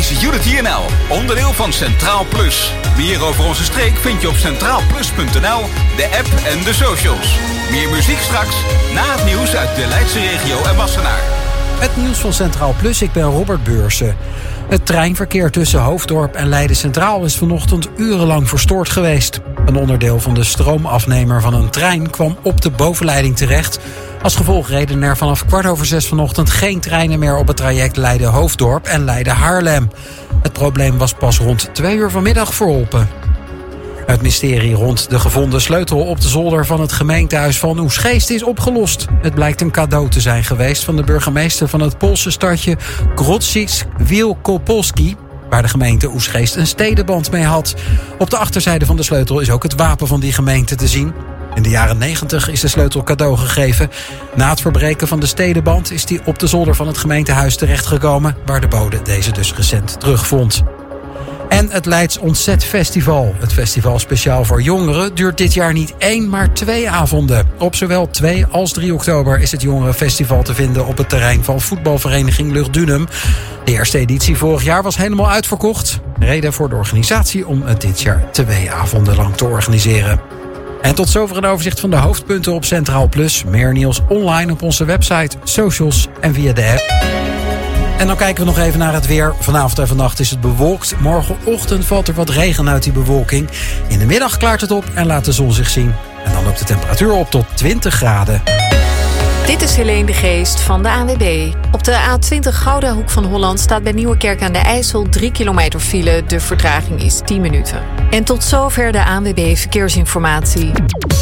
is Unity NL, onderdeel van Centraal Plus. Meer over onze streek vind je op centraalplus.nl, de app en de socials. Meer muziek straks, na het nieuws uit de Leidse regio en Wassenaar. Het nieuws van Centraal Plus, ik ben Robert Beursen. Het treinverkeer tussen Hoofddorp en Leiden Centraal is vanochtend urenlang verstoord geweest. Een onderdeel van de stroomafnemer van een trein kwam op de bovenleiding terecht. Als gevolg reden er vanaf 5:15 vanochtend geen treinen meer op het traject Leiden-Hoofddorp en Leiden-Haarlem. Het probleem was pas rond 2:00 vanmiddag verholpen. Het mysterie rond de gevonden sleutel op de zolder van het gemeentehuis van Oesgeest is opgelost. Het blijkt een cadeau te zijn geweest van de burgemeester van het Poolse stadje Grodzisk Wielkopolski, waar de gemeente Oesgeest een stedenband mee had. Op de achterzijde van de sleutel is ook het wapen van die gemeente te zien. In de jaren 90 is de sleutel cadeau gegeven. Na het verbreken van de stedenband is die op de zolder van het gemeentehuis terechtgekomen, waar de bode deze dus recent terugvond. En het Leids Ontzet-festival. Het festival speciaal voor jongeren duurt dit jaar niet 1, maar 2 avonden. Op zowel 2 als 3 oktober is het jongerenfestival te vinden op het terrein van voetbalvereniging Lugdunum. De eerste editie vorig jaar was helemaal uitverkocht. Reden voor de organisatie om het dit jaar 2 avonden lang te organiseren. En tot zover een overzicht van de hoofdpunten op Centraal Plus. Meer nieuws online op onze website, socials en via de app. En dan kijken we nog even naar het weer. Vanavond en vannacht is het bewolkt. Morgenochtend valt er wat regen uit die bewolking. In de middag klaart het op en laat de zon zich zien. En dan loopt de temperatuur op tot 20 graden. Dit is Helene de Geest van de ANWB. Op de A20 Gouda Hoek van Holland staat bij Nieuwekerk aan de IJssel 3 kilometer file. De vertraging is 10 minuten. En tot zover de ANWB Verkeersinformatie.